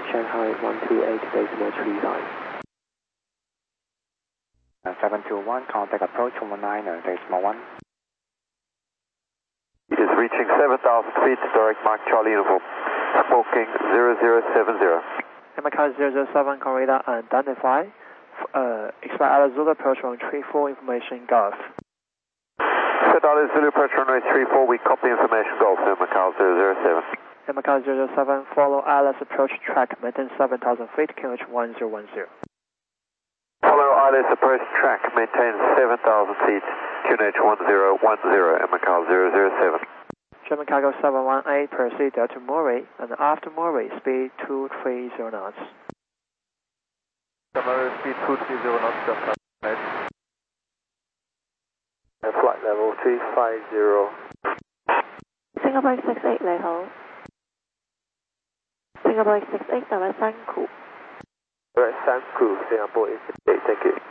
Shanghai 128.35. 721, contact approach 119.1. It is reaching 7,000 feet, direct Mark Charlie uniform. Smoking 0070. Macau 007, corridor identify. Expect Alice Zulu approach on 34 information Gulf. Set Alice Zulu approach runway 34, we copy information Gulf, Macau 007. Macau 007, follow Alice approach track, maintain 7,000 feet, QNH 1010. Follow Alice approach track, maintain 7,000 feet, QNH 1010, Macau 007. German Cargo 718, proceed to Murray, and after Murray, speed 230 knots. Murray, speed 230 knots, just right. Flight level 350. Singapore 68 你好 Singapore 68 direct 山谷 Direct 山谷 Singapore 68, thank you.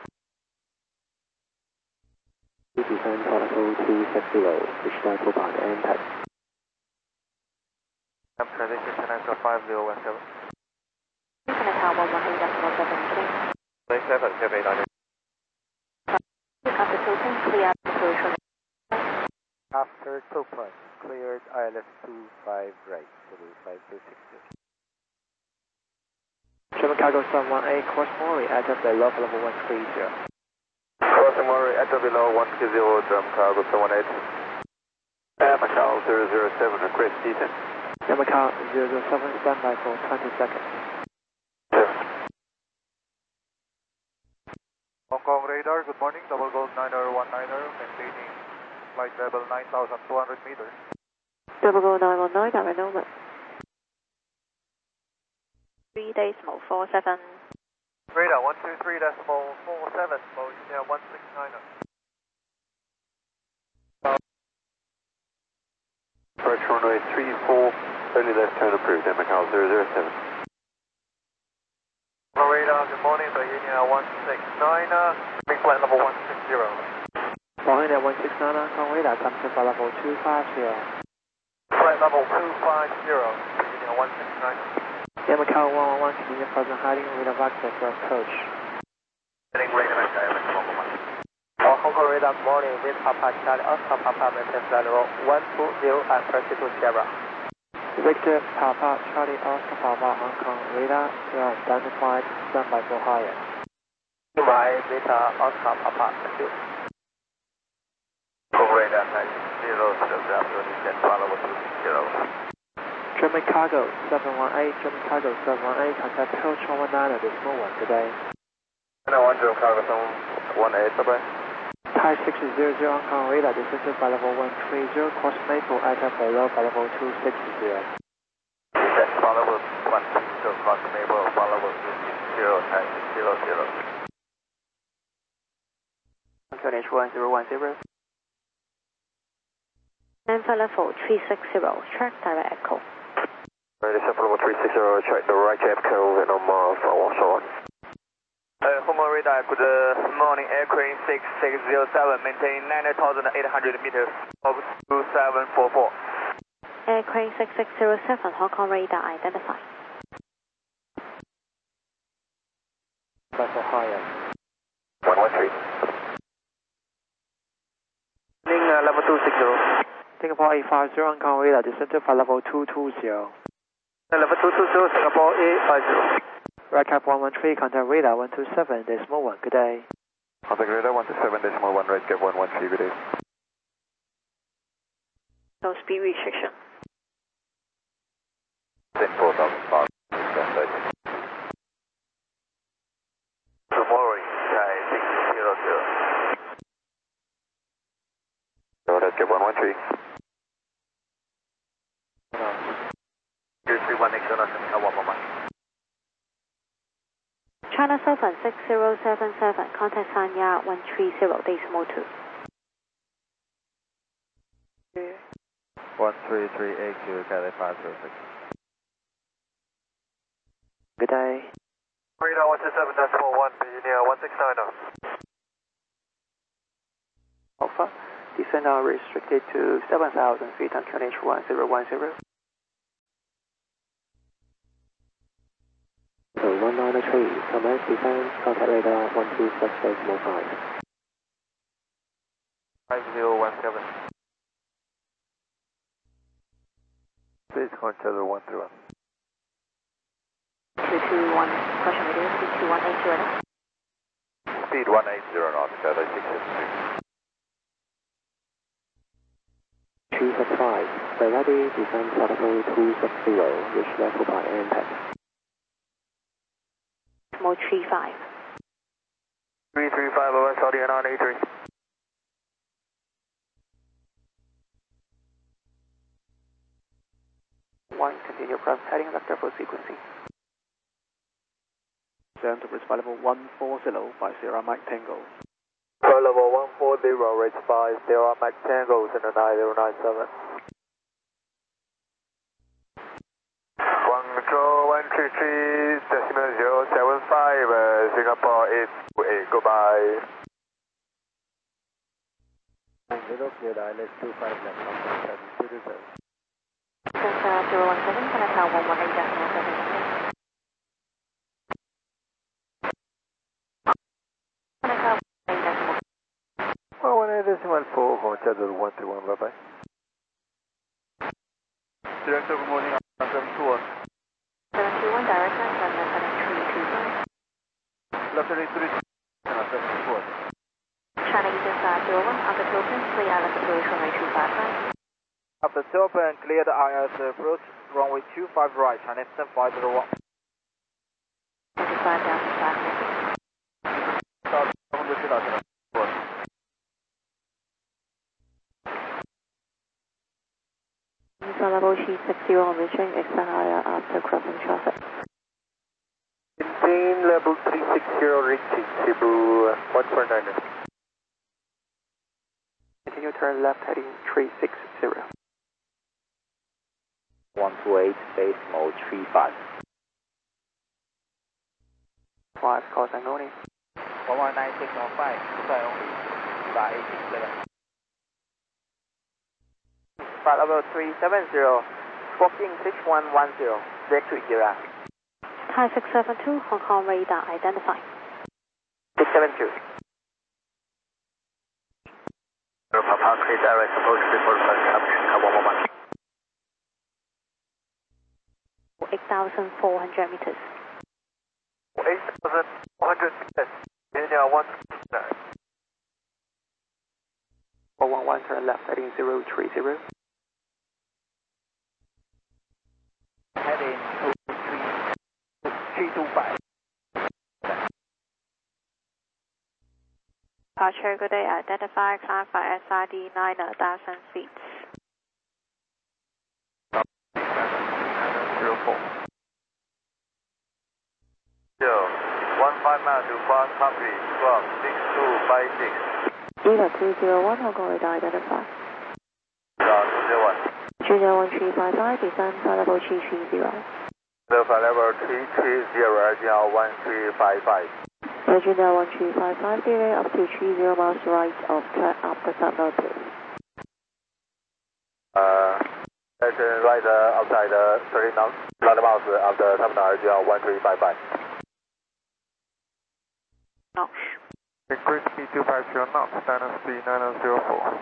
Descend protocol 260, digital copilot enter. Transition Connector 5017. Connector 118.17. Play 7, 78. After tilting, clear approach. After 2 plus, cleared ILS 25 right, to 5260. German Cargo 718, course Murray, at below level 130. Crossing Murray, at below 130, German Cargo 718. Macau 007, request descent. Macau 007, standby for 20 seconds. Hong Kong radar, good morning, double gold 9019, maintaining flight level 9,200 meters. Double go 919, direct Nova. 3.47. Radar 123.47, mode 169. Approach runway 34, early left turn approved, Macau 007. Radar, good morning, Bahia 169, big flight level 160. Bahia 169, Hong Kong radar, come to flight level 250. Flight level 250, Bahia 169. Macau 111, continue present hiding, radar access for approach. Heading radar, Hong Kong radar, good morning, with Papa Charlie, Oscar Papa, maintain flight level 120 and proceed to Sierra. Victor Papa, Charlie Oscar Papa, Hong Kong radar, you are identified, standby for higher. Goodbye, Beta Oscar Papa, thank you. Hong Kong radar, 0, follow 260. German Cargo 718, German Cargo 718, contact approach 119 this moment today. 1 German Cargo 718, bye-bye. Thai 600, Hong Kong radar, descend by level 130, cross Maple, at below by level 260. Descend follow 130, cross Maple, follow 260, Thai 600. QNH 1010. And flight level 360, track direct echo. Descend level 360, check the right echo, and on Mars, also on. Hong Kong radar, good morning, aircraft 6607, maintain 9,800 meters, 2744. Aircraft 6607, Hong Kong radar identified. By for higher. 113. Level 260. Singapore 850, Hong Kong radar, descend by level 220. Level 220, Singapore 850. Redcap 113, contact radar 127.1, good day. Contact radar 127.1, Redcap 113, good day. No speed restriction. 4,000 Tomorrow, Thai 600. Redcap 113. Here's 31 extra, 1 moment. China 76077, contact Sanya 130.2. 13382, Cali 506. Good day. Radar 127.1, Virginia 169. Alpha, descend are restricted to 7,000 feet on QNH 1010. descend, contact radar 1266.5. 5017. Please contact 131. 221, caution radio, speed 2180. Speed 180 knots, Cathay 673. 265, stay ready, descend protocol 260, reach level by impact. Mode 35. 335 over Saudi and 983. One, continue cross heading vector for sequencing. Descend to bridge level 140 by Sierra Mike Tango. Flight level 140, reach by Sierra Mike Tango, center 9097. Control 133.075, Singapore 828, goodbye. Little clear ILS 25 left, contact 720. Center 017, Canada 118.7. Canada 118.4. 118.4, contact 131, bye bye. Director, good morning, 721. 721, direct line, Canada 7325. Left 33, 724. China Eastern Star 01, after open, clear ILS approach runway 255. After open, clear the ILS approach, runway 25 right, China Eastern 501. 25 down to 5 minutes. Level 360 on reaching, extend higher after crossing traffic. Maintain level 360 reaching Cebu 149er. Continue turn left heading 360. 128, base mode 35. 5, call Sangoni. 119615, goodbye only. Goodbye 867. Flight level 370, Booking 6110, direct to Ira. Thai 672, Hong Kong radar identified. 672. Papa, clear direct approach before caption, 8,400 meters. 8,400 meters. India 1. 411, turn left heading 030. Heading 325. Departure, good day, identify, climb for SRD 9,000 feet. 04. 15 miles to fast copy, club 6256. Eva 201, Hong Kong radar identified. 201. 201-355, descend flight level 330. The flight level 330, Virginia 1355. Virginia 1355, delay up to 30 miles right of track after sub notice. Right outside 30 miles after terminal Virginia 1355. Notch. Increase speed 250 knots, standard speed 9004.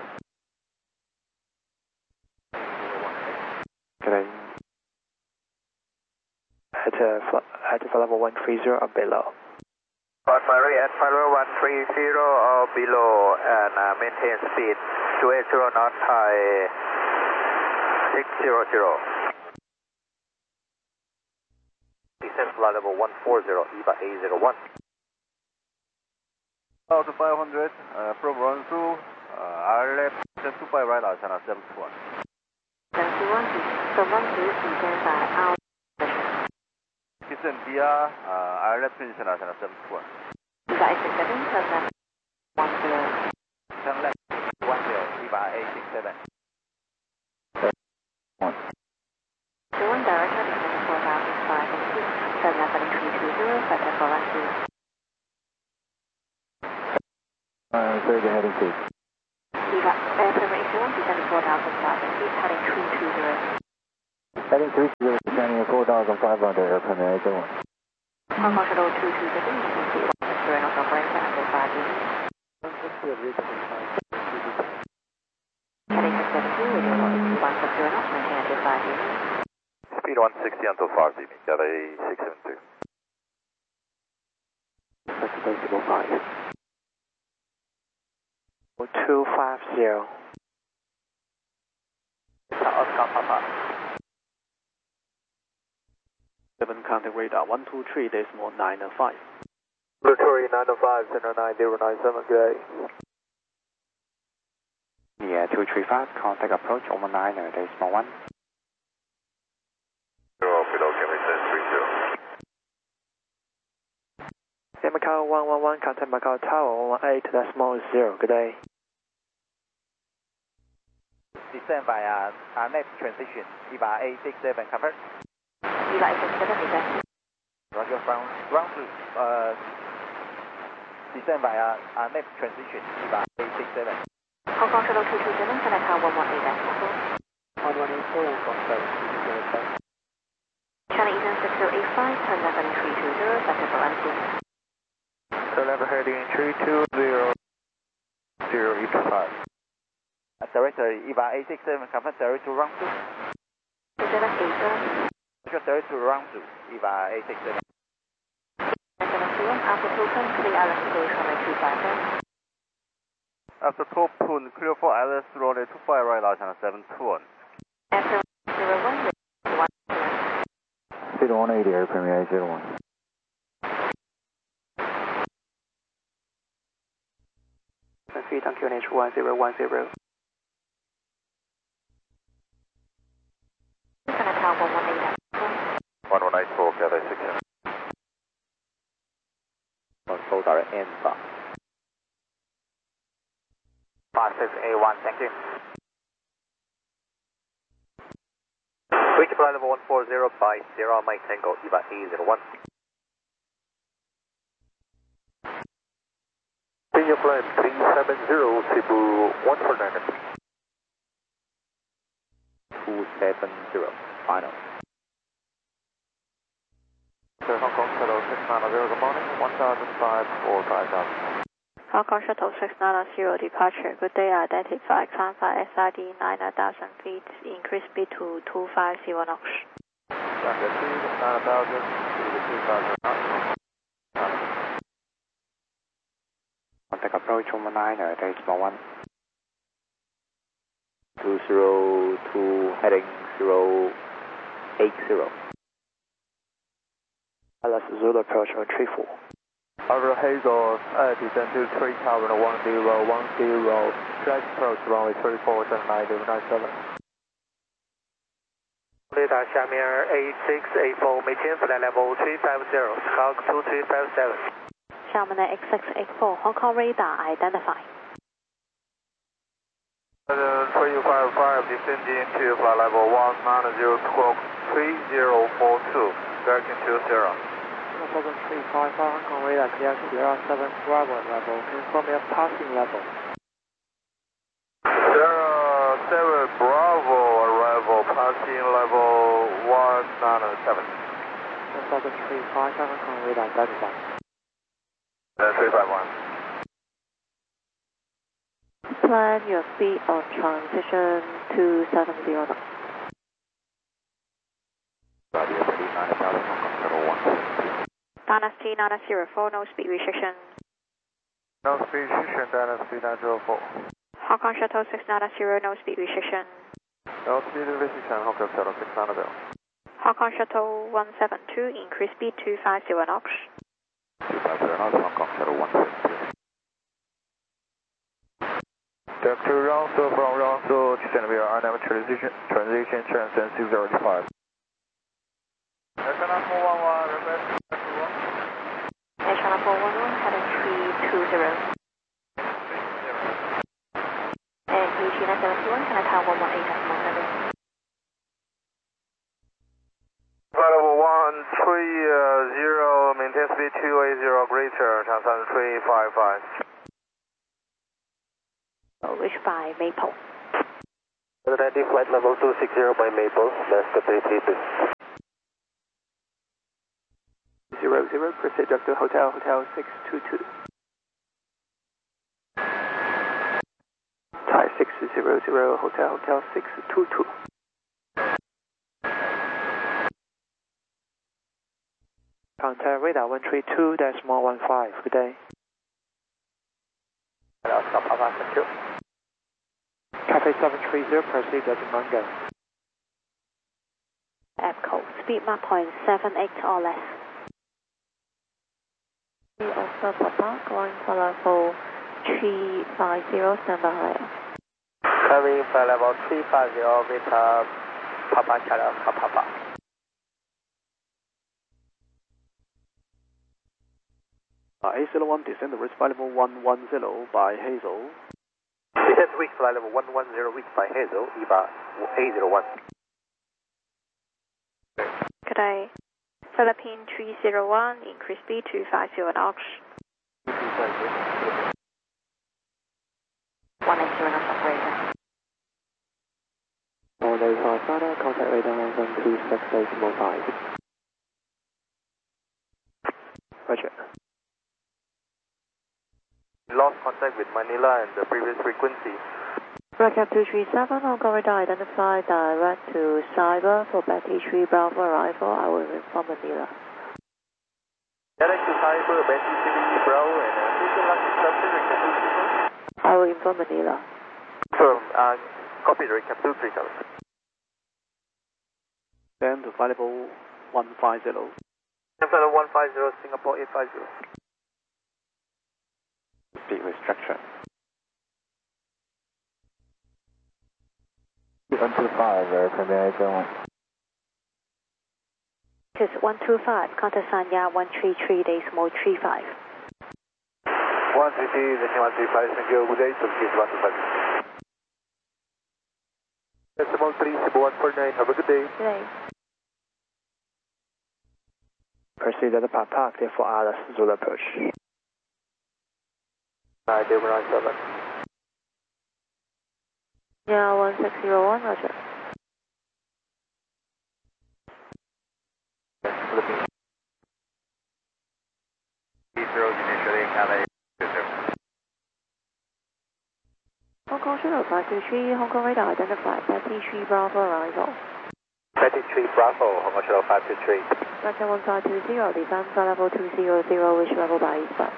Can I head to level 130 or below? Ferry at level 130 or below and maintain speed 280 knots, high 600. Descent flight level 140, EVA A01. Out to 500, from run through, RLF 25 right out, China 721. 71, from 1 to descend by out. Descend via RLF position, China 721. EVA A67, turn left 10. Turn left 10, EVA A67. 01 direction, descend 4,500 feet, turn left heading 320, flight level 120. Third heading 6. EVA airplane 81, descending 4,500 feet, heading 320. Heading 320, descending 4,500, airplane 81. Hong Kong Shuttle 227, frequency 160 knots operator under 5 dB. Heading 670, radio low 160 knots, maintain until 5 dB. Speed 160 until 5 dB, Cathay 672. Decibel 5. 250. Oscar Papa. 7 contact radar 123.905. Victoria 905, center 9097, good day. Yeah, 235, contact approach, 119.1. Below Camry 1030. Macau 111, contact Macau Tower 118.0, good day. Descend via next transition, EVA A67, confirm. EVA A67, descend. Roger, from ground to descend via next transition, EVA A67. Hong Kong Shuttle 227, China Tower 118.4. 1184, Hong Kong 727. China Eastern 6085, turn left heading 320, vector for empty. So level heading 320, 085. Director EVA A67, confirm direct to round 2. 2780. Roger, direct to round 2, EVA A67. 721, after token, clear island approach runway 250. After top tune, clear for ILS runway 25 right out channel 721. After 01, 1. Speed 180, airplane A01. Feet on QNH 1010. China Tower 118.4. 1184, Cathay 670. Control direct N-bar. 56A1, thank you. Reach flight level 140 by 0 Mike Tango, EVA A01. Senior flight 370, Cebu 149. 270, final. Sir, Hong Kong Shuttle 690, good morning, 1005 or 5000. Hong Kong Shuttle 690 departure. Good day, identify. Climb by SID 9,000 feet. Increase speed to 250 knots. Roger, 9,000 to 2,000 knots. Contact approach 119.1. 202, heading 080. LS Zulu approach on 34. Over Hazel, descend to 3 tower 1010, track approach runway 34, 9097.雷达下面8684 maintain flight level 350, Hawk 2357. 厦门的 X684 Hong Kong radar identify. 355, descending to flight level 190, 3042, direction 20. 355, Hong Kong radar clear Sierra 7 Bravo level, inform your passing level. Sierra 7 Bravo arrival, passing level 197. 355, Hong Kong radar identify. 351. Plan your speed on transition to 70 knots. Radio 39,000, Hong Kong Shuttle 172. Dynasty 904, no speed restriction. No speed restriction, Dynasty 904. Hong Kong Shuttle 690, no speed restriction. No speed restriction, Hong Kong Shuttle 690. Hong Kong Shuttle 172, increase speed to 250 knots. 250 knots, Hong Kong Shuttle 172. Direct to round 2 from round 2, descend via RNM transition, transcend 6085. China 411, request. China 411, heading 320. And China 71, China Tower 118.1. Flight level 130, maintain speed 280 greater, Changsan 355. Reached by Maple. Atlantic flight level 260 by Maple, master 332. 0 620, proceed direct to Hotel 622. Thai 600, Hotel 622. Contact radar 132.15. Good day. Oscar Papa, thank you. Cafe 730, proceed to Mango. Echo, speed mark 0.78 or less. Oscar Papa, going for level 350, stand by. Coming for level 350 with Papa Charlie Oscar Papa. A01 descend reach flight level 110 by Hazel. Descend reach flight level 110 reached by Hazel, EVA A01. Good day. Philippine 301, increase speed to 50 knots. 180 knots operator. All day 5 Sada, contact radar 126.5. Roger. Lost contact with Manila and the previous frequency. Recap 237, Hong Kong radar identified direct to Cyber for Betty 3 Bravo arrival. I will inform Manila. Direct to Cyber, Betty 3 Bravo, and who's the last instruction? Recap 237? I will inform Manila. Confirm, copy the recap 237. Then to flight level 150. Flight level 150, Singapore 850. Speed restriction. 125, Premier 1. This is 125, contact Sanya 133 decimal 35. 133, decimal 35, thank you. Good day, Turkish 125. Decimal 3, Cebu 149, have a good day. Good day. Proceed at the Papa, clear for Alice, Zulu approach. 997. Yeah, 1601, roger. Philippines. Heathrow initially Calais. Hong Kong Shuttle 523, Hong Kong radar identified Betty 3 Bravo arrival. Betty 3 Bravo, Hong Kong Shuttle 523. Vector 1520, descend for level 200, which level by eastbound.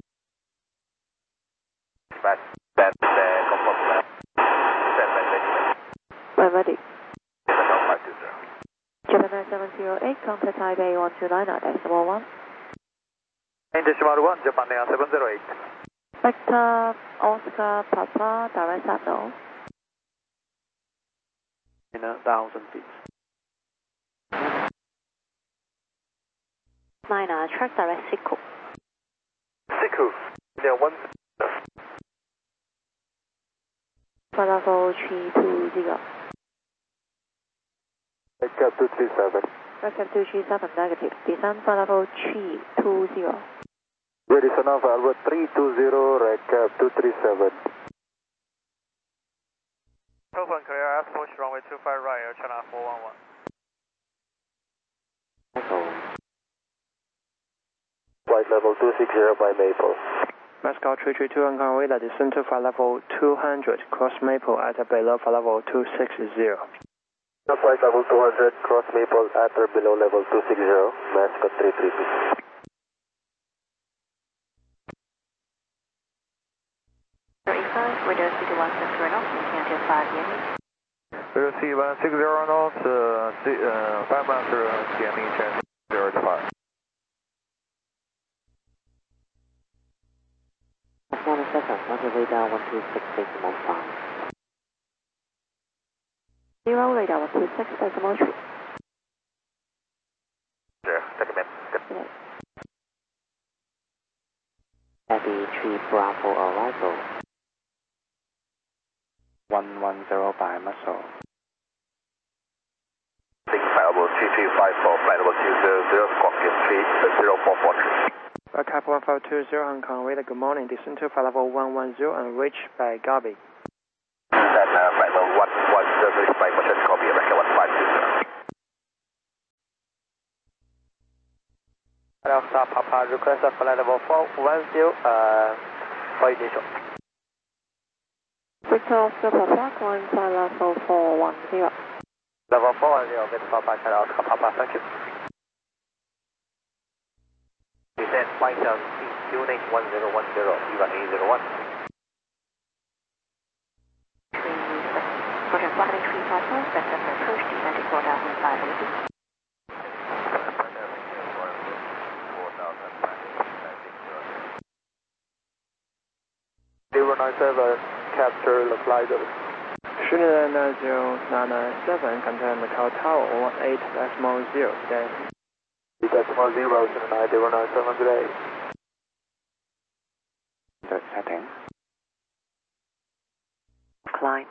That's confirm that. Stand by statement. When ready. Hotel 520. Gemini 708, contact Taipei 129 at decimal 1. Decimal 1, Japan Air 708. Vector Oscar Papa, direct signal. In 1,000 feet. 9, track direct Siku. Siku. Yeah, 1. For level 320. Recap 237. Recap 237, negative. Descend for level 320. Ready, Sonava, Albert 320, recap 237. Open clear, approach runway 25 right, Air China 411. Flight level 260 by Maple. Moscow 332 Hong Kong radar, descend to flight level 200, cross Maple at below flight level 260. Flight level 200, cross Maple at or below level 260, Mascot 332. Radar C160 knots, until 5 units. Radar C160 knots, 5 miles CME chance 0 to 5. 1 second, roger radar 126.5. 0 radar 126.3. Sure, take a minute. Heavy 3 Bravo arrival. 110 by Muscle. Flight level 3354, flight level 200, Scorpion 3, 0443. Recap 1520 Hong Kong radar, good morning, descend to flight level 110 and reach by Gabi. Then flight level 110, reach by Motion Scorpion, recap 1520. Alpha Papa, request of flight level 410, for initial. Victor Oscar Papa, calling flight level 410. Level 410, with Papa, Oscar Papa, thank you. Descend flight down, unit 1010, Viva A01. For the flight 354, better approach, descending 4,580. Capture the flight. 99097, contact Macau Tower 18.0 today. 8.0, 99097 today. Third setting. Climb.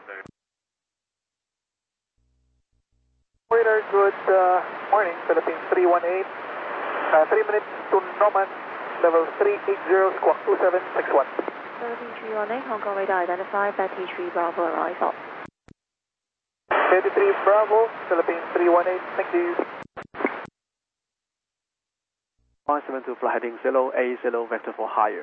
Waiter, good morning, Philippines 318. 3 minutes to Norman, level 380, squawk 2761. Philippines 318, Hong Kong radar identified, 33 Bravo arrival. 33 Bravo, Philippines 318, thank you. 172 flight heading 080, vector for higher.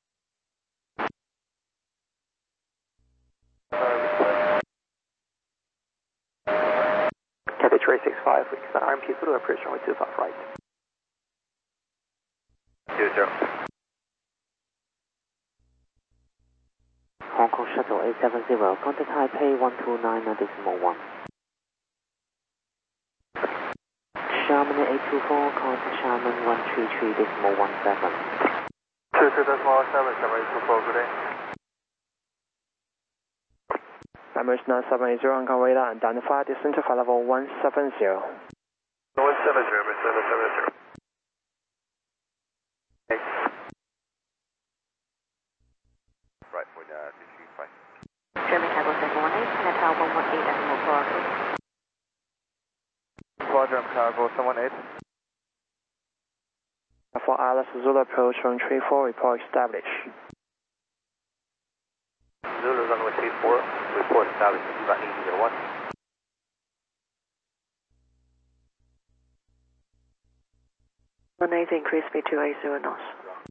Cathay 365, expand RMP through operation with 25 right. 20. Hong Kong Shuttle 870, contact Taipei 129.1. Sharman 824, contact Sharman 133.17. 22.7, Sharman 824, good day. Emirates 970, Hong Kong radar identified, descend to flight level 170. 170, Emirates 970. Right, for the 235. German Cargo 718, Natal 118 decimal 4. Quadrant Cargo 718. For Alice Zulu approach from 34, report established. Zulu runway 34, report established, Viva A01. Runway increase speed to 80 knots.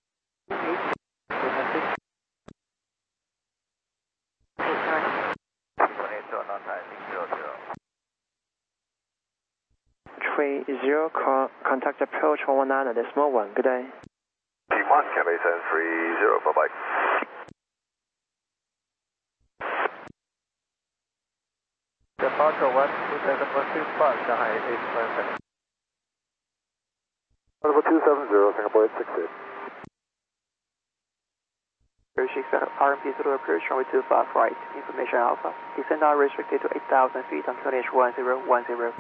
Contact approach 119.1, good day. T1, Cathay 730, bye-bye. Departure 127.25, Shanghai 827. Level 270, Singapore 868. Approaching RMP through operation with 25 right. Information Alpha. Descent now restricted to 8,000 feet on 101010.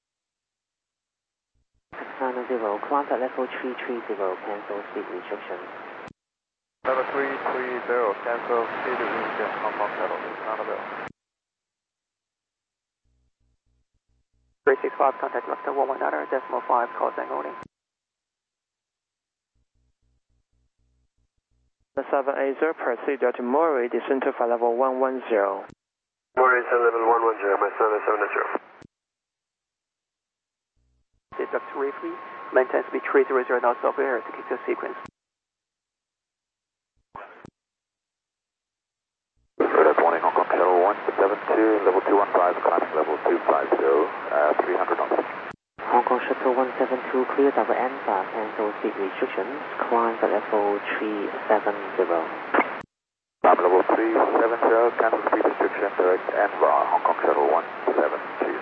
690, climb at level 330, cancel speed restrictions. Level 330, cancel speed restriction, Hong Kong Shuttle, Annabelle. 365, contact Vector 119.5, call sign only. 780, proceed to Murray, descend to flight level 110. Murray, level 110, my son is 780. Deduct briefly, maintain speed 330 knots over air to keep the sequence. Good morning, Hong Kong Shuttle 172, level 215, climbing level 250, 300 knots. Hong Kong Shuttle 172, clear double ENVA, cancel speed restrictions, climb at level 370. Climb level 370, cancel speed restriction, direct ENVA, Hong Kong Shuttle 172.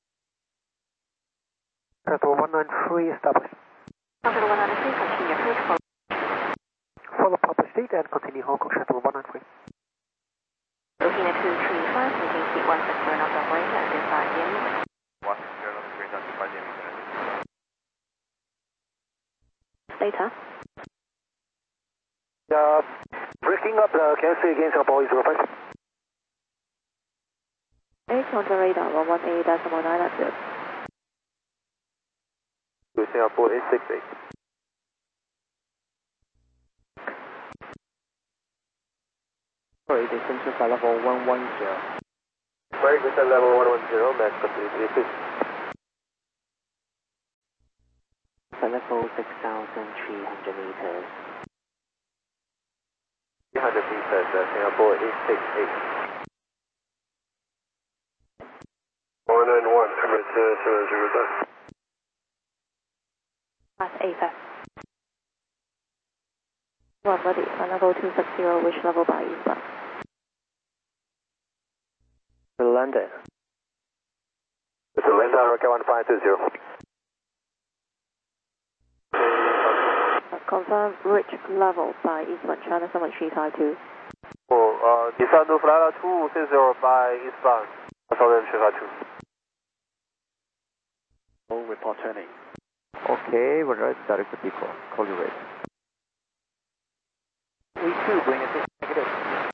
Shuttle 193 established. Shuttle 193, continue approach for. Follow Papa State and continue Hong Kong Shuttle 193. Looking at 235, making speed 160 knots operator at this side, Yemi. 160 knots, 5 Yemi. Later. Breaking up, can you say again, Singapore 805? 8 on the radar, 118.9. To Singapore 868. Sorry, descend to flight level 110. Very good, level 110, max continue 350. level 6,300 meters. 300 meters, Singapore 868. 191, commit 009. That's AFAC. 1 ready, flight level 260, which level by eastbound? London. It's London, America 1520. Confirm which level by eastbound, China 7352. Descend to flight 260 by eastbound, Southern 352. Oh, report turning. Okay, we're right, direct to Pico. Call you ready. We2, bring it in negative.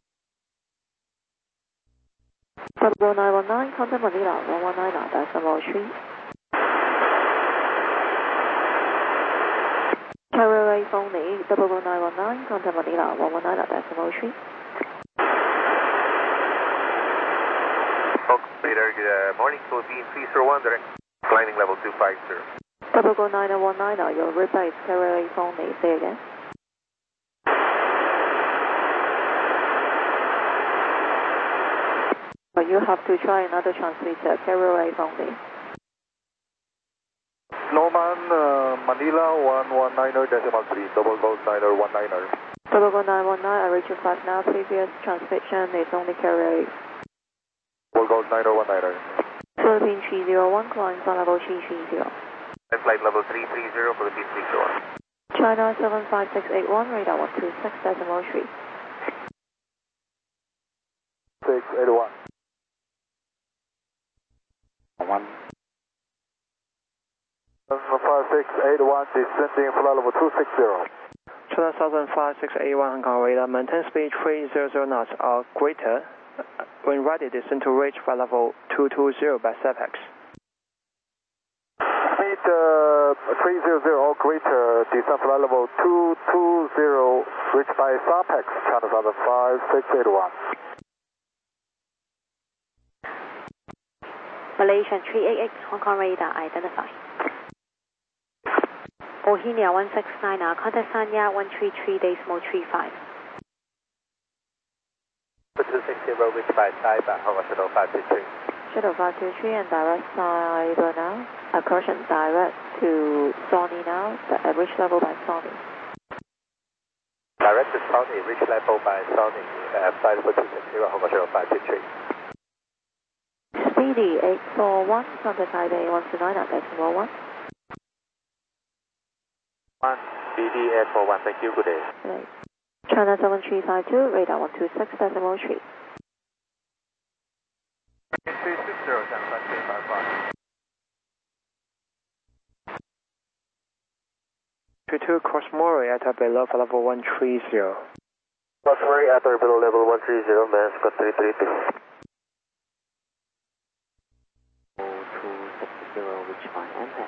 Double 919, contact Manila 119, decimal 3. Carrier A only, double 919, contact Manila 119, decimal 3. Later, good morning, so being 301, direct, climbing level 250. Double 919, your rebase Carrier A only, say again. But you have to try another transmitter, Carrier A only. Snowman, Manila 119 decimal 3, double gold 9019. Double 919, I reach you 5 now, previous transmission is only Carrier A. Double gold 9019. Philippine 301, climb on level 330. Flight level 330, Philippines 301. China 75681, radar 126, decimal 3. 681. 1. 5681, descending flight level 260. China 5681 Hong Kong radar, maintain speed 300 knots or greater. When ready, descend to reach flight level 220 by SAPEX. Speed 300 or greater, descend flight level 220, reach by SAPEX, China 5681. Malaysian 388, Hong Kong radar, identify. Bohemia 169, contact Sanya 133.35. 260, reach by Cyber, Hong Kong Shuttle 523. Shuttle 523 and direct Cyber now. Caution direct to Sony now, at which level by Sony? Direct to Sony, reach level by Sony, flight level 260, Hong Kong Shuttle 523. Speedy 841, contact Taipei 129 at decimal 1. 1, BD 841, thank you, good day. Right. China 7352, radar 126, decimal 3. 360, China 355. 22 cross Murray at or below for level 130. Cross Murray at or below level 130, mass got 332. 260, which by MPEX.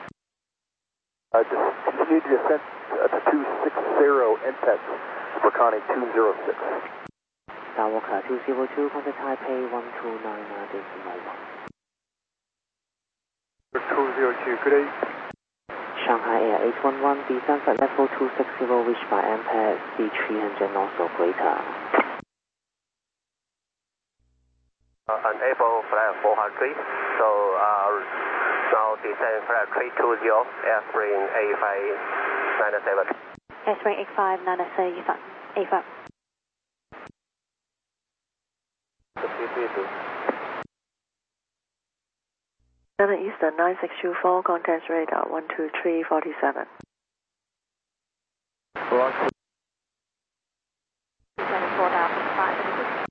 Just continue to descend to 260 MPEX, Berkani 206. Skywalker 202, contact Taipei 129 decimal 1. 202, good day. Shanghai Air 811, descend at level 260, reached by MPEX, speed 300 knots or greater. Unable flight 403, so now descend flight 320, airspring 8597. Airspring 8597, AFAC. Seven Eastern 9624, contact radar 12347. Roger. 74,500.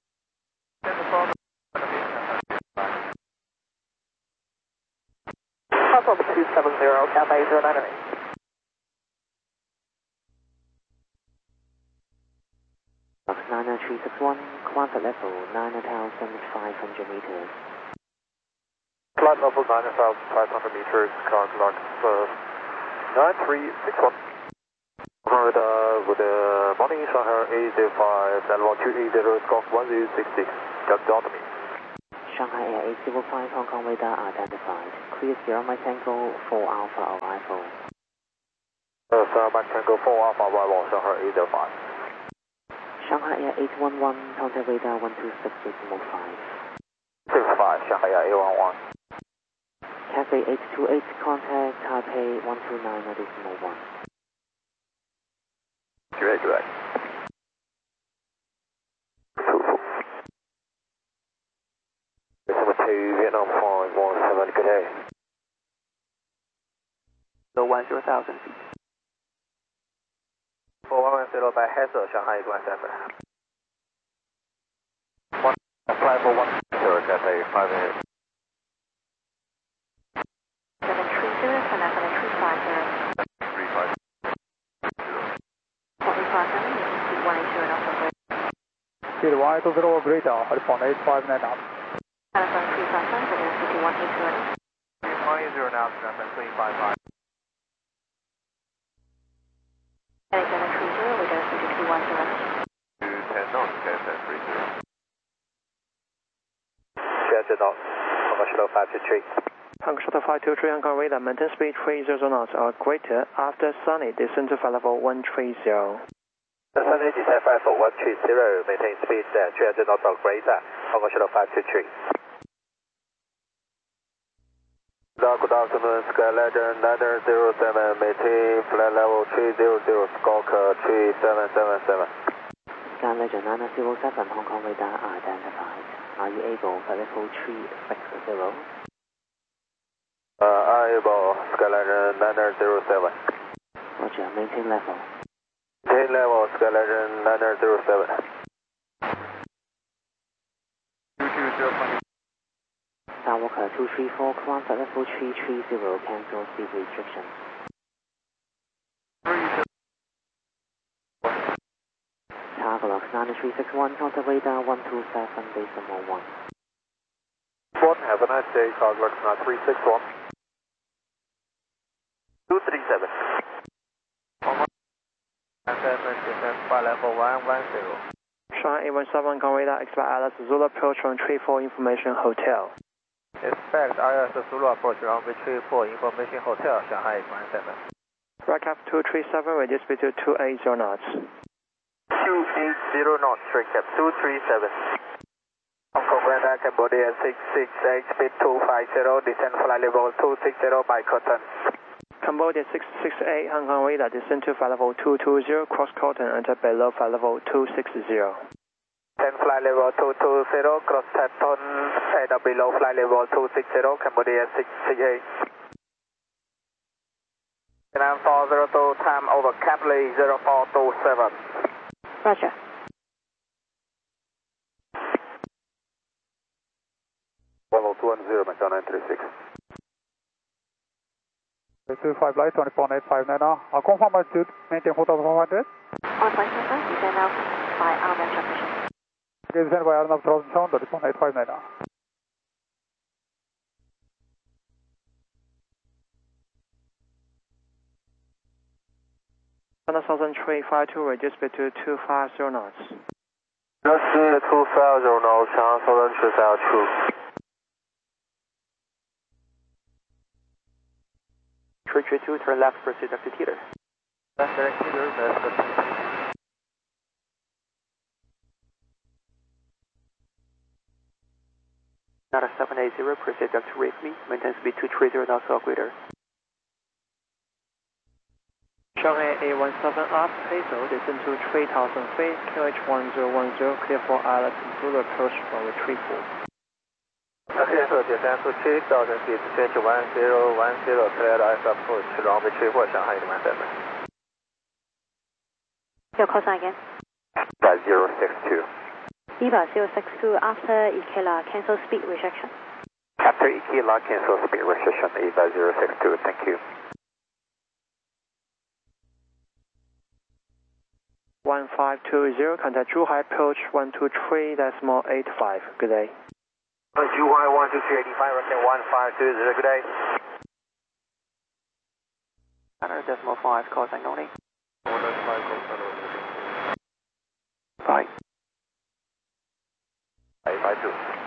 Platform 270, Cathay 098. Box 90361, command at level 9,500 meters. Flight level 9,500 meters, current log 9361. Good morning, Shanghai 805, level 280, Golf 1060, got down to me. Shanghai Air 805, Hong Kong radar identified. Clear Sierra Mike Tango 4 Alpha arrival. back Tango 4 Alpha Bravo, Shanghai 805. Shanghai Air 811, contact radar 126.5. 65, Shanghai Air 811. Cathay 828, contact Taipei 129.1. Direct. 2 Vietnam 517, good day. So 10,000 feet. 4110 by Hassel, Shanghai 817. Fly for 10, Cathay 5 730, connect 350. 35. 45, speed 180 knots of weight. Speed 180 greater, Haliphone 859 knots. Telephone 355, velocity 180. 180 knots, November 355. Alexander 30, with velocity 210. 210 knots, Cathay 30. Schedule knots, Hong Kong 523. Hong Kong Shuttle 523, Hong Kong radar, maintain speed 30 knots or greater. After sunny, descend to flight level 130. Sunday descent flight for 130, maintain speed 300 knots or greater, Hong Kong Shuttle 523. Good afternoon, Sky Legend 907, maintain flight level 300, Squawk 3777. Sky Legend 907, Hong Kong radar identified. Are you able for level 360? Able, Sky Legend 907. Roger, maintain level. Maintain level, Sky Legend 907. 220. Skywalker 234, climb for level 330, cancel speed restrictions. Targalox 9361, contact radar 127, decimal 1. Have a nice day, Carglax 9361. 237. Descent flight level 110. Shanghai 817, Hong Kong radar, expect Alice Zulu approach on 34 Information Hotel. Expect IS Zulu approach runway 34 Information Hotel, Shanghai 817. Radcap 237, reduce speed to 280 knots. 280 knots, Radcap 237. Hong Kong radar, Cambodia 668, speed 250, descend flight level 260 by Cotton. Cambodia 668, Hong Kong radar, descend to flight level 220, cross Cotton, enter below flight level 260. Descend flight level 220, cross Cotton, enter below flight level 260, Cambodia 668. And 402, time over Capley 0427. Roger. Level 210, Macau 936. 25 light, 24.859 now. I'll confirm altitude, maintain 4,500. On flight number, descend now by RNAV transmission. Okay, descend by RNAV transmission, 24.859 now. China Southern 352, reduce speed to 250 knots. Let's see 250 knots, China Southern 352. 332, turn left, proceed Dr. Teeter. Left direct Teeter, best of Nada 780, proceed Dr. Rafley, maintain speed 230 knots or greater. Shanghai 817 up, Hazel, descend to 3,000 feet, QH 1010, clear for Alice Zulu approach from retrieval. Okay, so descend to 3,000 feet, QH 1010, clear IS approach, runway 34, Shanghai 817. Your call sign again. By 062. Viva 062, after Ikela, cancel speed restriction. After Ikela, cancel speed restriction, by 062, thank you. 1520, contact Zhuhai approach 123.85. Good day. Zhuhai 123.85, return 1520, good day. 100.5, call sign only. 5. 852.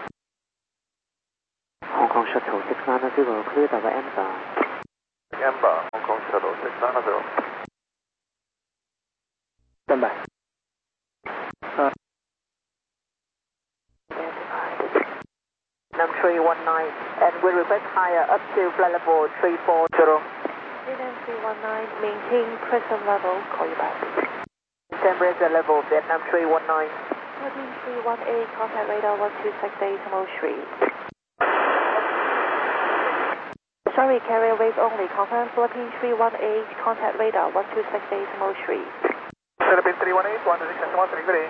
Hong Kong Shuttle 690, clear over Amber. Amber, Hong Kong Shuttle 690. up to flight level 340. Vietnam 319, maintain present level, call you back. Maintain present level, Vietnam 319. 14318, contact radar 126 decimal 3. Sorry, carrier wave only, confirm Philippine 318, contact radar 126 decimal 3. Philippine 318, 126 decimal 3, good day.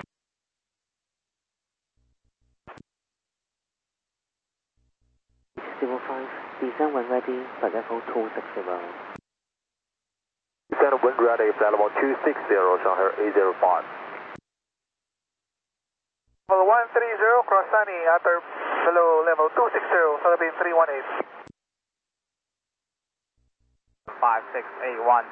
05, descend when ready, flight level 260. Descend when ready, flight level 260, Shanghai 805. Level 130, cross sunny, upper below level 260, Philippine 318. 5681.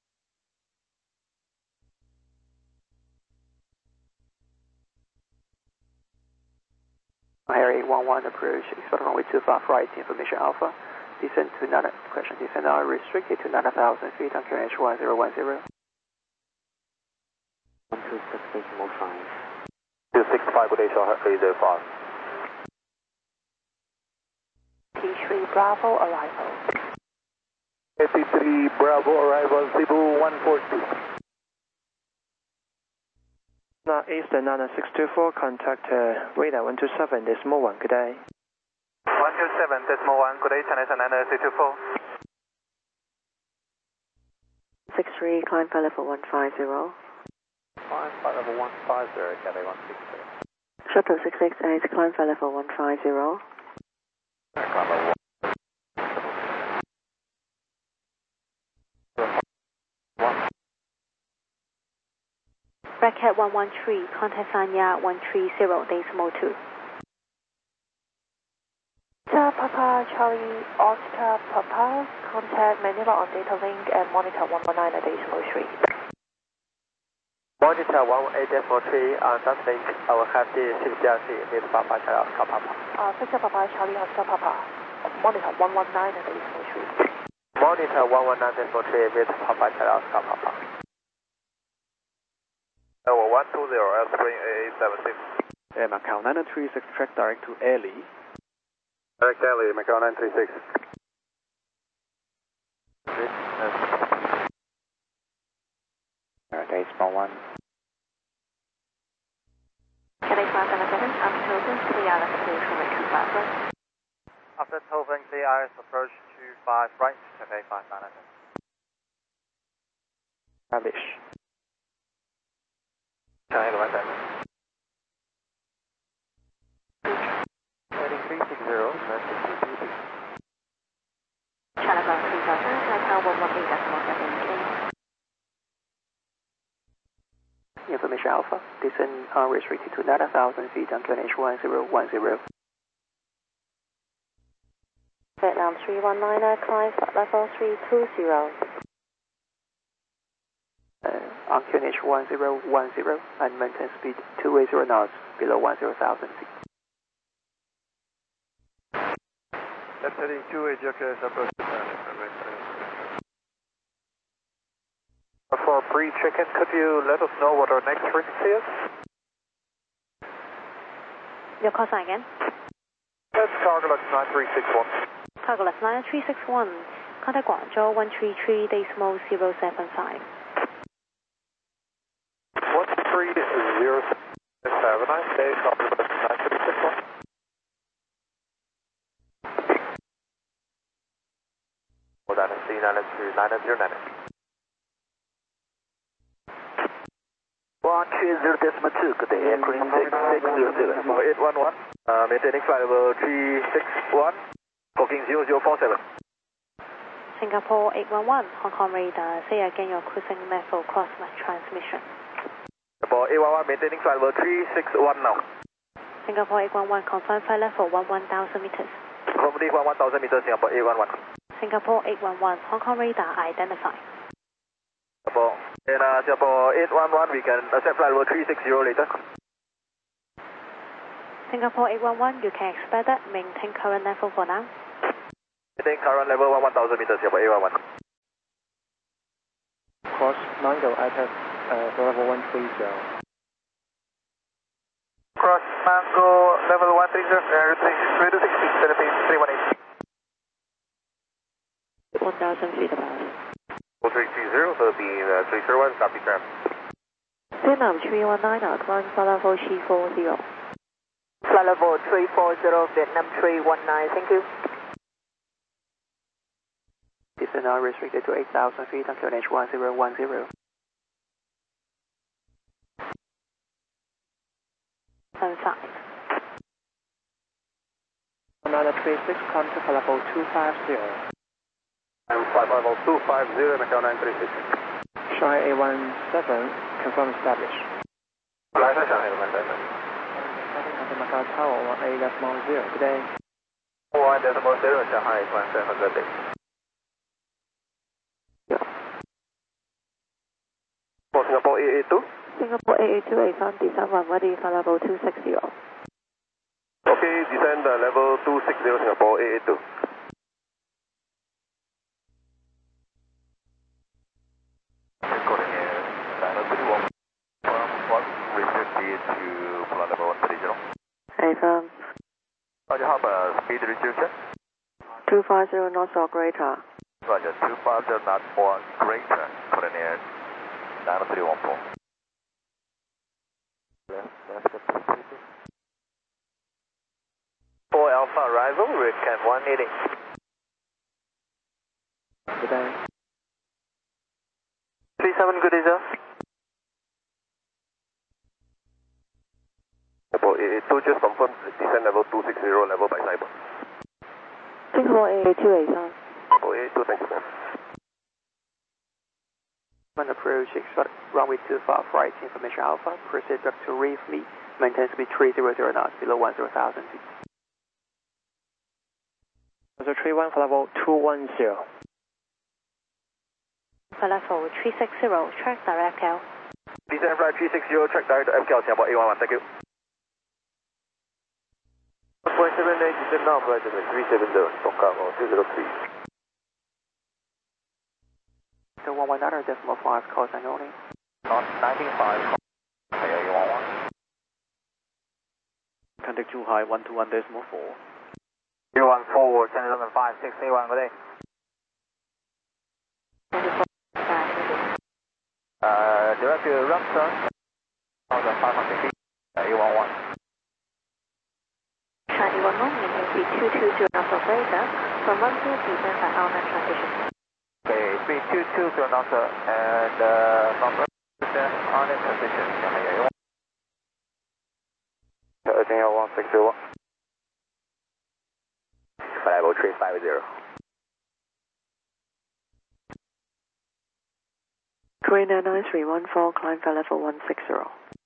Harry 11 approach, expect runway 25 right, information Alpha. Descend to descend are restricted to 9,000 feet on QNH 1010. 126 decimal 5. 265, good day, Shanghai 805. T3 Bravo arrival. 83 Bravo arrival, Cebu 142. Now Eastern 9624, contact radar 127 decimal 1, good day. 127 decimal 1, good day, China 9624. 63, climb flight level 150. Climb flight level 150, Cathay 160. Shuttle 668, climb flight level 150. Bracket 113, contact Sanya 130 decimal 2. Papa Charlie Oscar Papa, contact Manila on data link and monitor 119 decimal 3. Monitor 118.3 on that link, I will have the CPRC with Papa Charlie Oscar Papa. Victor Papa Charlie Oscar Papa, monitor 119 decimal 3. Monitor 119.3 with Papa Charlie Oscar Papa. Level 120, Airspring AA76. Macau 936, track direct to Airlie. Direct Airlie, Macau 936. Decimal 1. Cathay 577, after Tobin, clear approach from Macau Plaza. After Toving, CIS approach 25 right, Cathay 597. Establish. China 1 Heading 360, China 3000, Macau 118 decimal 7K. Information Alpha, descend restricted to 9,000 feet on QNH 1010. Vietnam 319, climb flight level 320. On QNH 1010 and maintain speed 280 knots below 10,000 feet. That's heading 28, JQS approach. For pre-check-in, could you let us know what our next frequency is? Your call sign again. That's Cargolux 9361. Cargolux 9361, contact Guangzhou 133 decimal 075. 130. Have a nice day, Cargolux 9361. Hold on, C92909. 130.2, good day, aircraft 6600. 811, maintaining flight level 361, booking 0047. Singapore 811, Hong Kong radar, say again your cruising level cross transmission. Singapore 811, maintaining flight level 361 now. Singapore 811, confirm flight level 11,000 meters. Confirm 11,000 meters, Singapore 811. Singapore 811, Hong Kong radar identified. Singapore, Singapore 811, we can accept flight level 360 later. Singapore 811, you can expect that, maintain current level for now. Maintain current level 1,000 meters, Singapore 811. Cross Mango attack level 130. Cross Mango level 130, reducing speed, Philippines 318. 1,000 feet above. 4330, Philippine 301, copy tram. Vietnam 319, climb flight level 340. Flight level 340, Vietnam 319, thank you. Descent now restricted to 8,000 feet on QNH 1010. And 5. 936, climb to flight level 250. I'm flight level 250, Macau 936. Shanghai A17, confirm established. Flight to Shanghai 17. Macau Tower 18.0, good day. 1.0, Shanghai 17, good day. For Singapore A82? Singapore A82, A3, descent runway flight level 260. Okay, descend level 260, Singapore A82. Affirm. Roger, how about speed reduction? 250 knots or greater. Roger, 250 knots or greater, putting in 9314. Left, 4 Alpha arrival, recap 180. Good day. 37, good day, sir. A2 just confirm descent level 260, level by cyber. Singapore A82, A3. A2, thank you, ma'am. When approach, expect runway 25 right, information Alpha, proceed back to reef me, maintain speed 300 knots below 10,000 feet. 31 for level 210. Flight level 360, track direct L. Descent flight 360, track direct to FKL, Singapore A11, thank you. 1.78, descent now, flight 370, Tonka 203. So 119.5, call sign only. Not 95, A11. Contact 2 high, 121.4. 01 forward, 10,561, good day. Direct to Raptor, 1,500 feet, A11. Charlie 11, maintain speed 220 knots or greater, from 12 descent by element transition. Okay, speed 220 knots and from descent on in transition, Shanghai A11. Shanghai 160. Level 350. Green 9314, climb for level 160.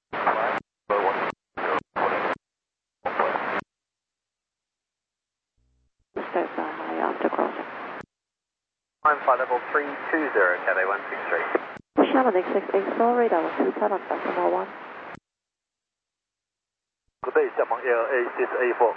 Step by high after crossing. Climb for level 320, Cathay 163. Sherman X684, radar 27, decimal 1. Good day, Sherman Air A684.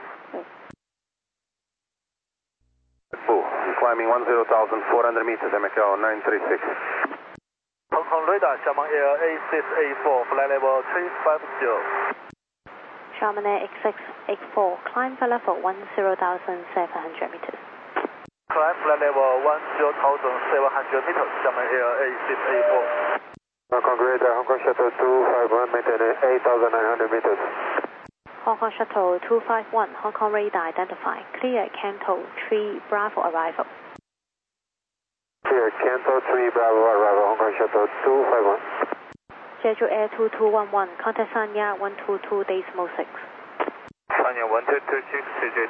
Climbing 10,400 meters, MHL 936. Hong Kong radar, Sherman Air A684, flight level 350. Sherman Air X684, climb for level 10,700 meters. Climb flight level 10,700 meters, Sherman Air A684. Hong Kong radar, Hong Kong shuttle 251, maintain 8,900 meters. Hong Kong Shuttle 251, Hong Kong radar identified. Clear Canto 3 Bravo arrival. Clear Canto 3 Bravo arrival, Hong Kong Shuttle 251. Jeju Air 2211, contact Sanya 122.6. Sanya 1226, CJ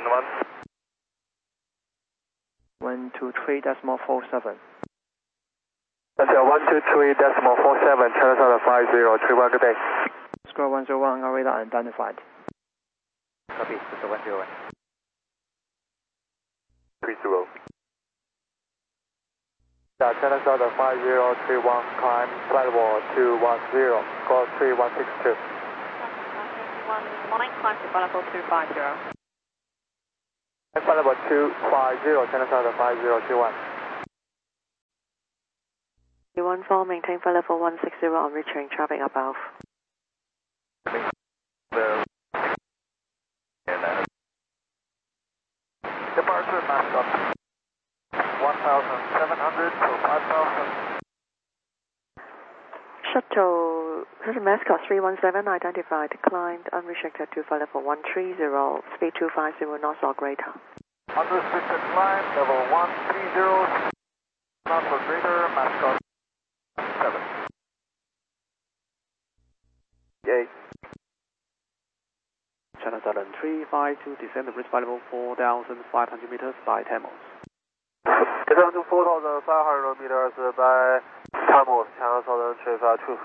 2211. 123.47. Sanya 123.47, China Southern 5031, good day. Square 101, our radar identified. Copy, Mr. 101. 30. China Southern 5031, climb flight level 210, call 3162. Morning, climb to flight level 250. Flight level 250, China Southern 5021. 314, maintain flight level 160 on reaching traffic above. Departure mask up 1,000 1100 to 5000. Shuttle mascot 317 identified, declined, unrestricted to flight level 130, speed 250 knots or greater. Unrestricted climb, level 130, knots or greater, mascot 7. Yay. China Southern 352, descend the bridge by level 4,500 meters by Tamos. Descend to 4,500 meters by Tamos, China Southern 352.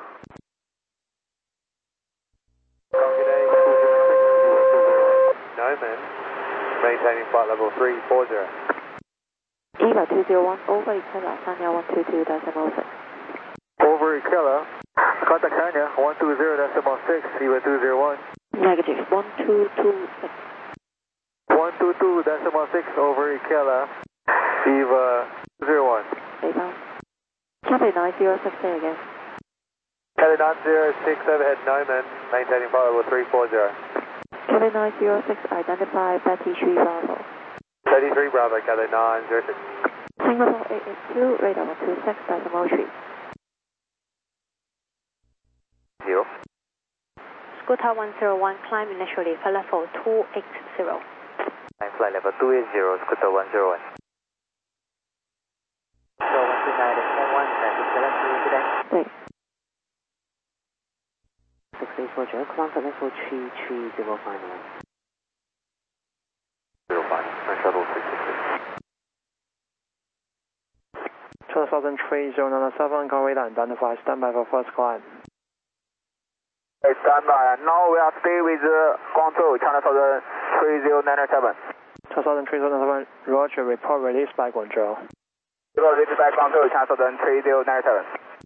Neumann, maintaining flight level 340. EVA 201, over Ikela, Sanya 122.06. Over Ikela, contact Sanya 120.6, EVA 201. Negative 1226. 122.6 over Ikela, EVA 201. Rebound. Copy 906, say again. Kelly 906 overhead Neumann, maintaining flight level 340. Kelly 906, identify Betty 3 Bravo. 33 Bravo, Kelly 906. Singapore 882, radar 126.3. 0. Scooter 101, climb initially, flight level 280. Flight level 280, Scooter 101. So 129.1, traffic select today. Thanks. 684 Joe, climb flight level 3305 now. 05, shuttle 666. China Southern 3097, Hong radar identify, standby for first climb. Hey, standby. Now we are stay with Guangzhou, China Southern 3097. China Southern 3097, Roger, report released by Guangzhou. Released by Guangzhou, China Southern 3097.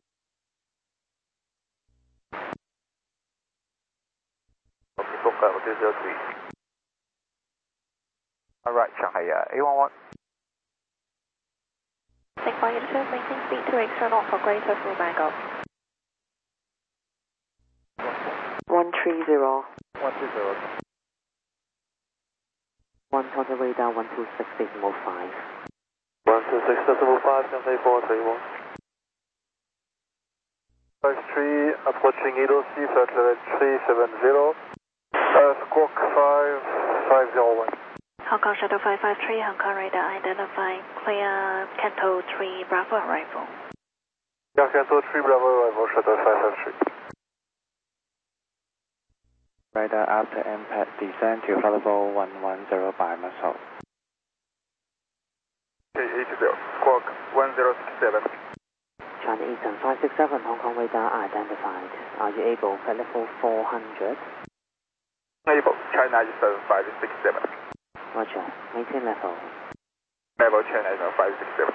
Level 203. Alright, Shanghai, A11. Take 182, maintain speed 2 extra knot for greater full mango. 130. 120. 1 radar 126.5. 126.5, Shanghai 431. Fox 3, approaching Edo Sea, flight level 370. Squawk 5501. Hong Kong Shuttle 553, Hong Kong radar identifying clear Canto 3 Bravo arrival. Yeah, Canto 3 Bravo arrival, Shuttle 553. Radar after impact, descend to flight level 110 by Muscle. K80, Squawk 1067. China Eastern 567, Hong Kong radar identified. Are you able flight level 400? Able, China Eastern 567. Roger, maintain level. Level China Eastern 567.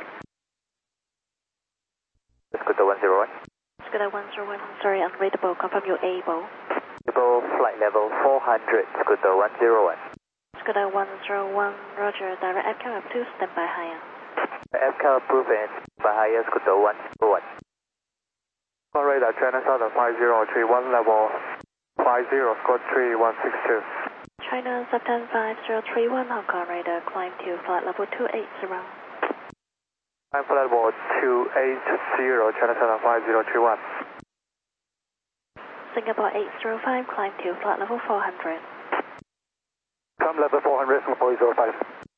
Scooter 101. Scooter 101, sorry, unreadable, confirm you're able. Able, flight level 400, Scooter 101. Scooter 101, Roger, direct FCAL up to standby higher. FCAL approved and by higher, Scooter 101. Radar China Southern 5031, level 50, squawk 3162. China Southern 5031, Hong Kong radar, climb to flight level 280. I'm flight level 280, China Southern 5031. Singapore 805, climb to flight level 400. Come level 400, Singapore 805.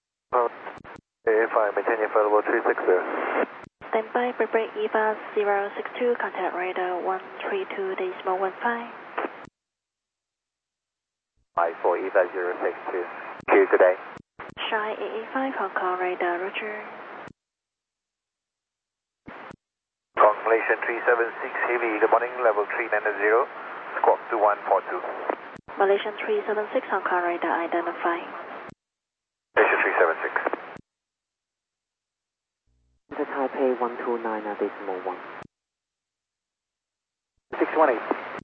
A5, maintaining flight level 360. Standby, break EVA 062, contact radar 132.15. 54 EVA 062. Q today. Shy 885, Hong Kong radar, Roger. Kong Malaysian 376, heavy, good morning, level 390, squawk 2142. Malaysian 376, Hong Kong radar, identifying. Malaysian 376. The Taipei 129.1. 618.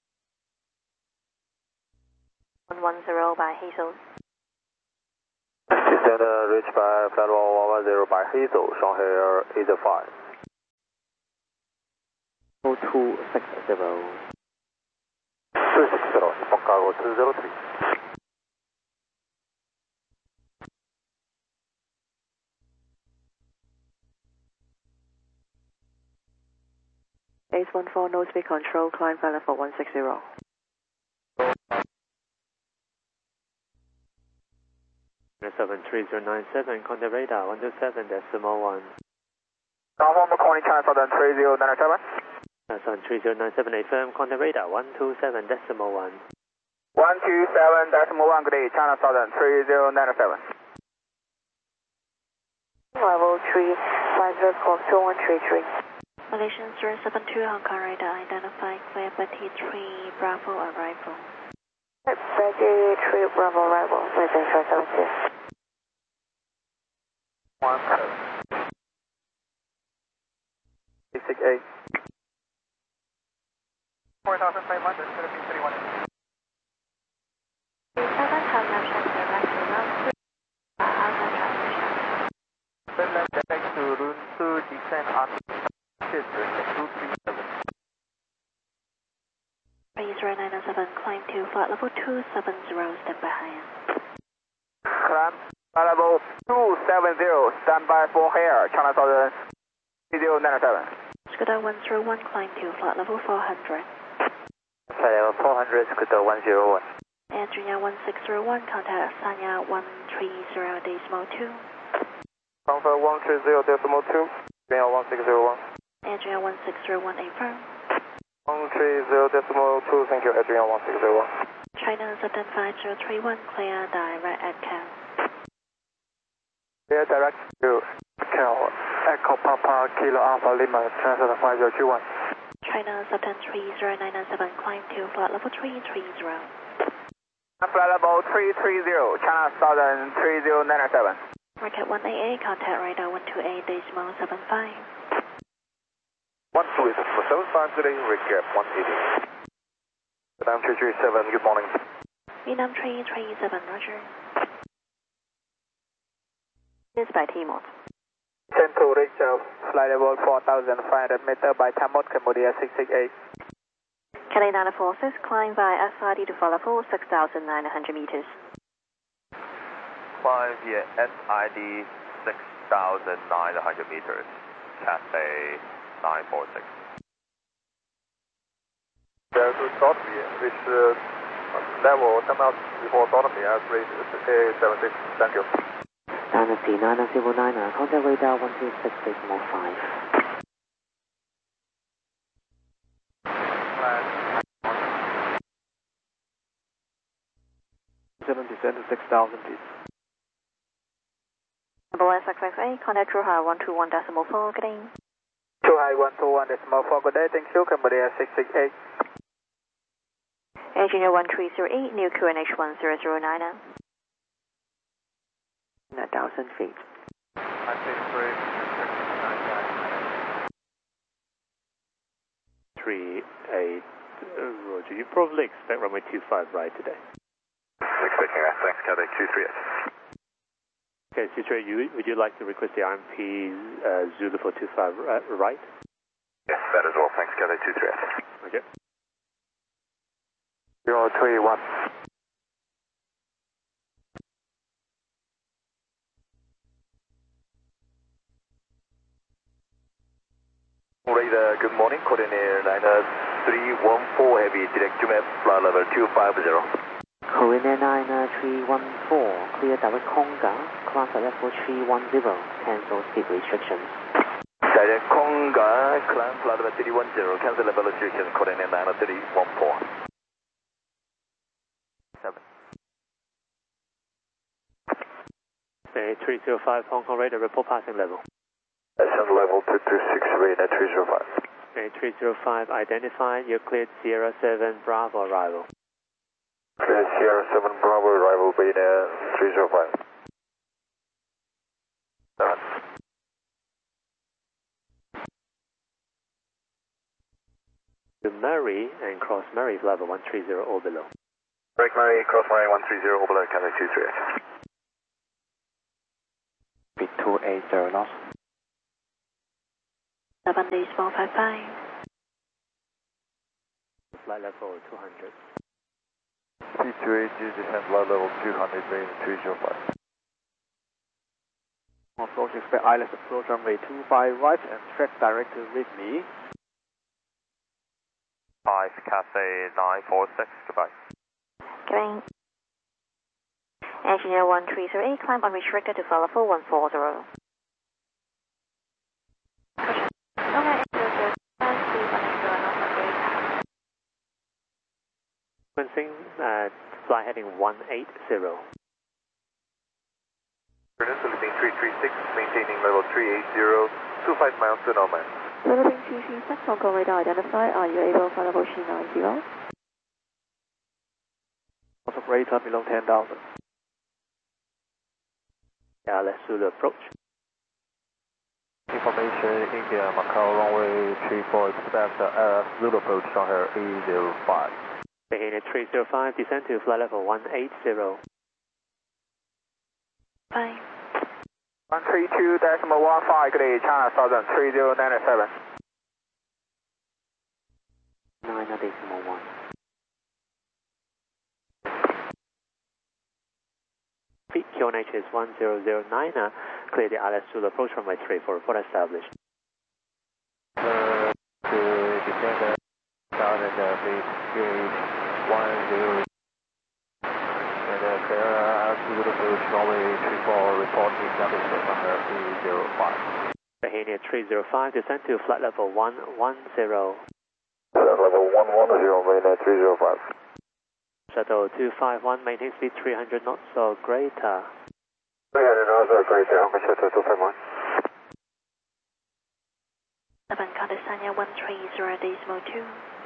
110 by Hazel. Descend reach by flight level 110 by Hazel, Shanghai Air 85. 0260. 260, Nippon Cargo 203. 814, no speed control, climb flight level 160. 73097, contact radar 127.1. Confirm calling China Southern 3097. 73097, affirm, contact radar 127.1. 127.1, good day, China Southern 3097. Level 350, call 2133. Malaysian 072, Hong Kong radar, identify clear Betty 3 Bravo arrival. Betty 3 Bravo arrival, Malaysian 072. 668. 4,500, Philippines 31. 7 have left direct to Route 3, Alpha transmission. Then left direct to route 2, descend on 237. 3097, climb to flight level 270, stand by high end. Climb flight level 270, stand by for hair, China Southern 3097. Scooter 101, climb to flight level 400. Flight level 400, Scooter 101. Air Junior 1601, contact Sanya 130.2. Confirm 130.2, Junior 1601. Air Junior 1601, affirm. 130.2, thank you, Air Junior 1601. China Southern 5031, clear direct at Cal. Clear direct to Cal, Echo Papa Kilo Alpha Lima, China Southern 5021. China Southern 3097, climb to flight level 330. Flight level 330, China Southern 3097. Market 188, contact radar 128.75. 128.75, today, recap 180. Vietnam 337, good morning. Vietnam 337, roger. This by T-Mod. 10 to Rachel, flight level 4,500 meter by Tamot, Cambodia 668. Cathay 946, climb by SRD to follow for 6,900 meters. Climb via SID 6,900 meters, Cathay 946. There's a autonomy, which level come out before autonomy as rate A76, thank you. Dynasty 909, contact radar 126.5. 7 descend to 6,000 feet. Number 168, contact True High 121.4, good day. True High 121.4, good day, thank you, Cambodia 668. Air Junior 1308, new QNH 1009. 1,000 feet. 38, roger. You probably expect runway 25 right today. Expecting that, thanks, Cathay 238. Okay, Citra, would you like to request the RMP Zulu for 25 right? Yes, that as well, thanks, Cathay 238. Okay. 031. Radar, good morning, coordinator liner 314 heavy, direct to map, flight level 250. Korean 314, clear direct Conga, climb flight level 310, cancel speed restrictions. Direct Conga, climb flight level 310, cancel level restrictions, coordinator liner 314. 7. Say 305 Hong Kong radar, report passing level. Ascent level 226, radar 305. Okay, 305, identified, you're cleared Sierra 7 Bravo arrival. Clear Sierra 7 Bravo arrival, Beta 305. 7. To Murray and cross Murray level 130 or below. Break Murray, cross Murray 130 or below, Cathay 238. Speed 280 knots. 7 days 455. Flight level 200. P280, descend flight level 200, Beta 305. Approach, expect ILS approach runway 25 right and track direct to Ridley. 5, Cathay 946, goodbye. Going. Engineer 1308, climb unrestricted to follow 4140. Sequencing, fly heading 180. Philippine 336, maintaining level 380, 25 miles to Norman. Philippine 336, Hong Kong radar identified. Are you able to fly level 390? Also radar below 10,000. Yeah, let's do the approach. Information, India, Macau, runway 34, expect Zulu approach, Shanghai 805. Behavior 305, descend to flight level 180. Bye. 132.15, good day, China Southern 3097. 9.1. QNH is 1009, clear the ILS Zulu approach runway 34, report established. Descend down and please QH 10 and clear Zulu approach runway 34, report established at number 305. Behavior 305, descend to flight level 110. Level 110, maintain 305. Shuttle 251, maintain speed 300 knots or greater. 300 knots or greater, Hong Kong Shuttle 251. 7 Condesanya 130.2.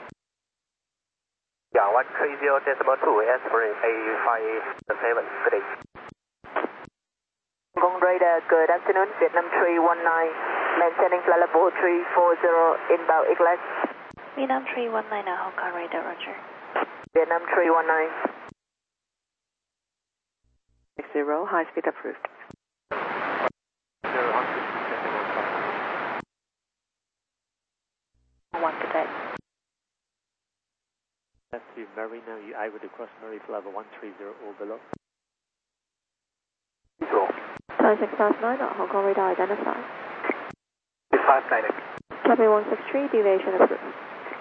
Yeah, 130.2, aspiring A57, good day. Hong Kong radar, good afternoon, Vietnam 319, maintaining flight level 340, inbound Eaglet. Vietnam 319, Hong Kong radar, roger. Vietnam 319. 60, high speed approved. 1 cadet. That's to Murray now, you able to cross Murray for level 130 or below. 659 at Hong Kong radar identified. 590. Copy 163, deviation approved.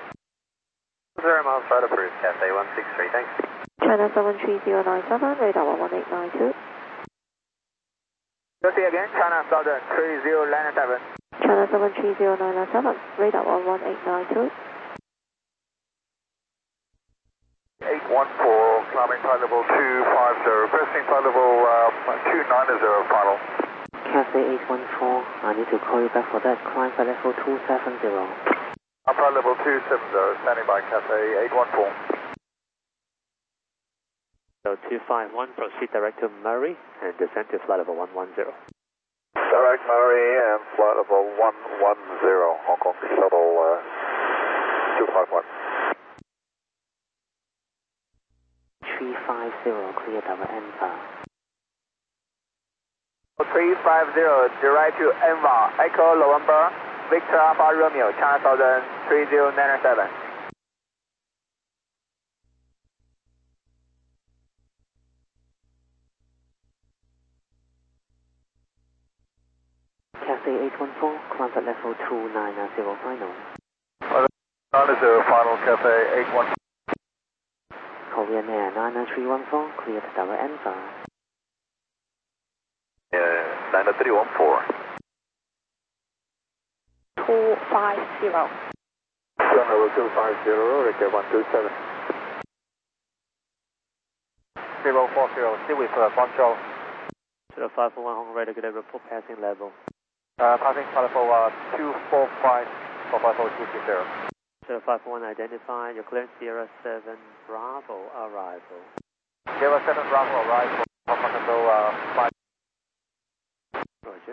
0 miles right approved, Cathay 163, thanks. China 73097, radar 11892. Go see again, China Southern 3097. China 73097, radar 11892. 814, climbing flight level 250, requesting flight level 290, final. Cathay 814, I need to call you back for that. Climb flight level 270. Flight level 270, standing by Cathay 814. So 251, proceed direct to Murray and descend to flight level 110. Direct Murray and flight level 110, Hong Kong Shuttle 251. 350, clear double Enva. 350, direct to Enva, Echo November, Victor Alpha Romeo, China Southern 3097. Cathay 814, climb flight level 290 final. 90 final, Cathay 814. Korean Air 99314, cleared double Enva. 90314. 250. John level 250, record 127. 040, still with Montreal. Shuttle 541, Hong Kong radar, good day, report passing level. Passing flight level 245 for 54260. Shuttle 541 identified, your clearance Sierra 7 Bravo arrival. Sierra 7 Bravo arrival, Hong Kong Control 5. Roger.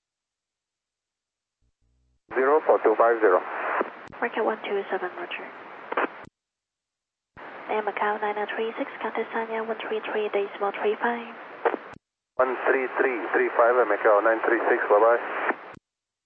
04250. Market 127, roger. Air Macau 9036, Condesanya 133.35. 13335, Macau 936, bye bye.